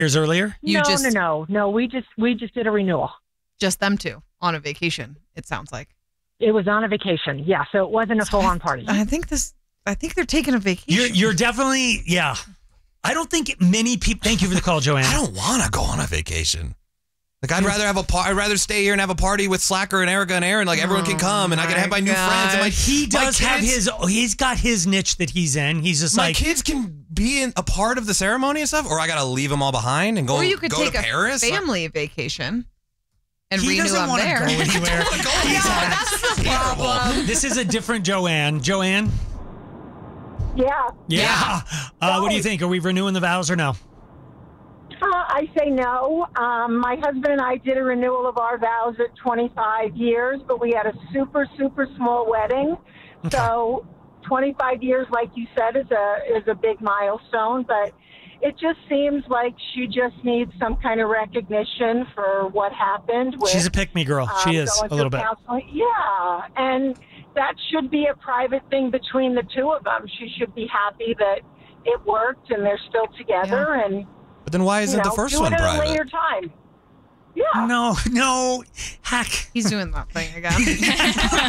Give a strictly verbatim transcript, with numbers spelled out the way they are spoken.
years earlier? You no, just, no, no, no. We just we just did a renewal. Just them two on a vacation, it sounds like. It was on a vacation, yeah. So it wasn't a full-on party. I think this. I think they're taking a vacation. You're, you're definitely, yeah. I don't think many people. Thank you for the call, Joanne. I don't want to go on a vacation. Like I'd rather have a par- I'd rather stay here and have a party with Slacker and Erica and Aaron. Like everyone can come and I can have my new friends. And my, he does my have kids, his. He's got his niche that he's in. He's just my like kids can be in a part of the ceremony and stuff, or I gotta leave them all behind and go. Or you could go take to a Paris. family vacation and he renew doesn't them want to there. go anywhere. Yeah, that's the problem. This is a different Joanne. Joanne. Yeah. Yeah. Uh, what do you think? Are we renewing the vows or no? Uh, I say no. Um, my husband and I did a renewal of our vows at twenty-five years, but we had a super, super small wedding. Okay. So twenty-five years, like you said, is a is a big milestone. But it just seems like she just needs some kind of recognition for what happened. With, She's a pick-me girl. um, She is going a little through bit. counseling. Yeah, and that should be a private thing between the two of them. She should be happy that it worked and they're still together. Yeah. And But then why isn't you know, the first do one it at private? a later time. Yeah. No, no. Heck. He's doing that thing again.